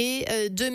et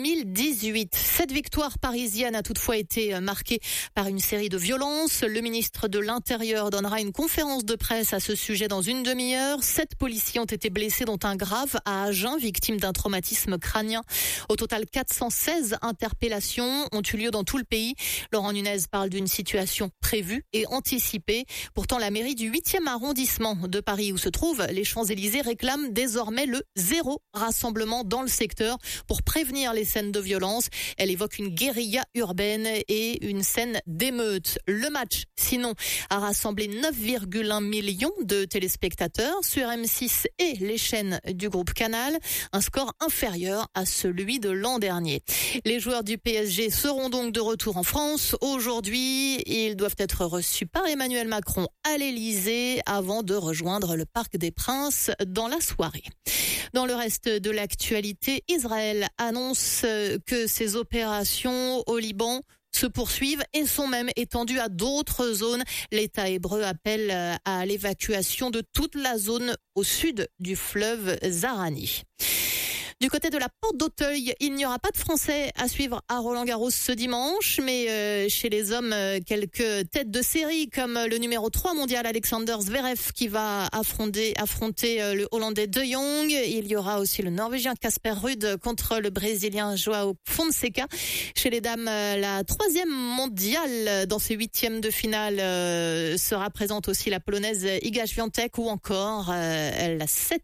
2018. Cette victoire parisienne a toutefois été marquée par une série de violences. Le ministre de l'Intérieur donnera une conférence de presse à ce sujet dans une demi-heure. 7 policiers ont été blessés, dont un grave à Agen, victime d'un traumatisme crânien. Au total, 416 interpellations ont eu lieu dans tout le pays. Laurent Nunez parle d'une situation prévue et anticipée. Pourtant, la mairie du 8e arrondissement de Paris, où se trouvent les Champs-Élysées, réclame désormais le 0 rassemblement dans le secteur pour prévenir les scènes de violence. Elle évoque une guérilla urbaine et une scène d'émeute. Le match, sinon, a rassemblé 9,1 millions de téléspectateurs sur M6 et les chaînes du groupe Canal, un score inférieur à celui de l'an dernier. Les joueurs du PSG seront donc de retour en France. Aujourd'hui, ils doivent être reçus par Emmanuel Macron à l'Élysée avant de rejoindre le Parc des Princes dans la soirée. Dans le reste de l'actualité, Israël annonce que ses opérations au Liban se poursuivent et sont même étendues à d'autres zones. L'État hébreu appelle à l'évacuation de toute la zone au sud du fleuve Zahrani. Du côté de la Porte d'Auteuil, il n'y aura pas de Français à suivre à Roland-Garros ce dimanche, mais chez les hommes, quelques têtes de série comme le numéro 3 mondial Alexander Zverev qui va affronter le Hollandais De Jong. Il y aura aussi le Norvégien Casper Ruud contre le Brésilien Joao Fonseca. Chez les dames, la 3e mondiale dans ces 8e de finale sera présente aussi la Polonaise Iga Świątek ou encore la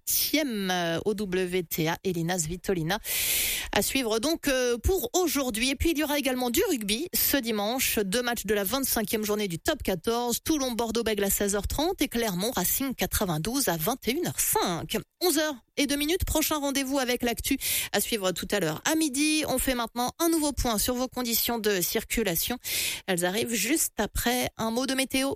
7e au WTA Elina Svitolina à suivre donc pour aujourd'hui. Et puis il y aura également du rugby ce dimanche, 2 matchs de la 25e journée du top 14, Toulon-Bordeaux-Bègles à 16h30 et Clermont-Racing 92 à 21h05. 11h02, prochain rendez-vous avec l'actu à suivre tout à l'heure à midi. On fait maintenant un nouveau point sur vos conditions de circulation. Elles arrivent juste après un mot de météo.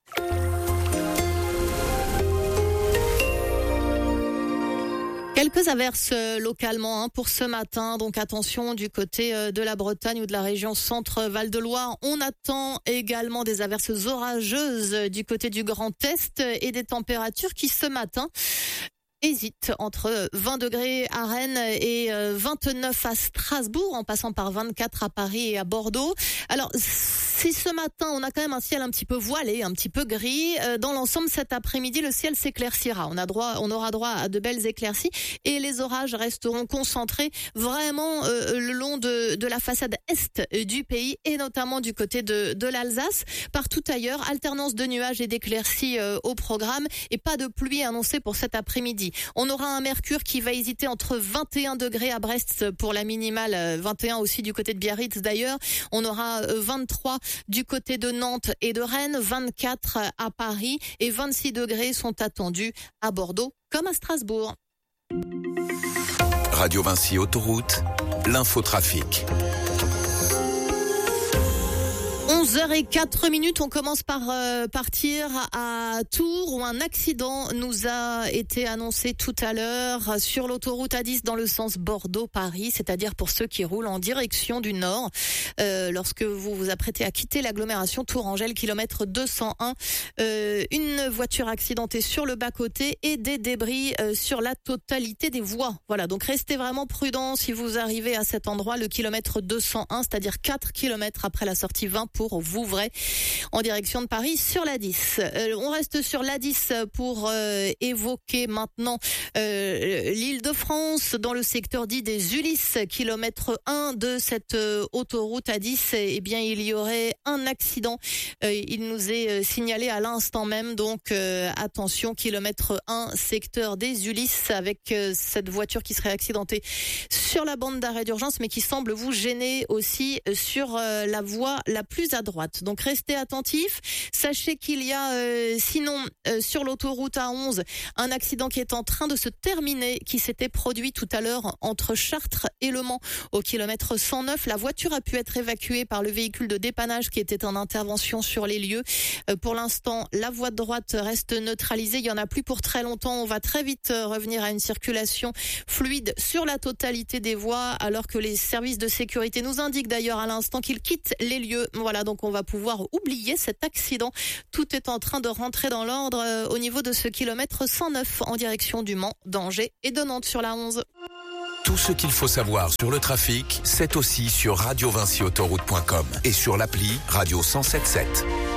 Quelques averses localement pour ce matin, donc attention du côté de la Bretagne ou de la région centre-Val de Loire. On attend également des averses orageuses du côté du Grand Est et des températures qui ce matin hésite entre 20 degrés à Rennes et 29 à Strasbourg, en passant par 24 à Paris et à Bordeaux. Alors, si ce matin, on a quand même un ciel un petit peu voilé, un petit peu gris, dans l'ensemble, cet après-midi, le ciel s'éclaircira. On aura droit à de belles éclaircies et les orages resteront concentrés vraiment le long de la façade est du pays et notamment du côté de l'Alsace. Partout ailleurs, alternance de nuages et d'éclaircies au programme et pas de pluie annoncée pour cet après-midi. On aura un mercure qui va hésiter entre 21 degrés à Brest pour la minimale, 21 aussi du côté de Biarritz d'ailleurs. On aura 23 du côté de Nantes et de Rennes, 24 à Paris et 26 degrés sont attendus à Bordeaux comme à Strasbourg. Radio Vinci Autoroute, l'infotrafic. 11h04, on commence par partir à Tours où un accident nous a été annoncé tout à l'heure sur l'autoroute A10 dans le sens Bordeaux-Paris, c'est-à-dire pour ceux qui roulent en direction du nord. Lorsque vous vous apprêtez à quitter l'agglomération Tours-Angèle, kilomètre 201, une voiture accidentée sur le bas-côté et des débris sur la totalité des voies. Voilà, donc restez vraiment prudents si vous arrivez à cet endroit, le kilomètre 201, c'est-à-dire 4 kilomètres après la sortie 20 pour Vouvray en direction de Paris sur l'A10. On reste sur l'A10 pour évoquer maintenant l'Île-de-France dans le secteur dit des Ulysses, kilomètre 1 de cette autoroute A10. Eh bien, il y aurait un accident. Il nous est signalé à l'instant même, donc attention, kilomètre 1, secteur des Ulysses, avec cette voiture qui serait accidentée sur la bande d'arrêt d'urgence, mais qui semble vous gêner aussi sur la voie la plus à droite. Donc restez attentifs. Sachez qu'il y a sinon sur l'autoroute A11 un accident qui est en train de se terminer, qui s'était produit tout à l'heure entre Chartres et Le Mans au kilomètre 109. La voiture a pu être évacuée par le véhicule de dépannage qui était en intervention sur les lieux. Pour l'instant, la voie de droite reste neutralisée. Il y en a plus pour très longtemps. On va très vite revenir à une circulation fluide sur la totalité des voies, alors que les services de sécurité nous indiquent d'ailleurs à l'instant qu'ils quittent les lieux. Voilà, donc on va pouvoir oublier cet accident. Tout est en train de rentrer dans l'ordre au niveau de ce kilomètre 109 en direction du Mans, d'Angers et de Nantes sur la 11. Tout ce qu'il faut savoir sur le trafic, c'est aussi sur radiovincyautoroute.com et sur l'appli Radio 107.7.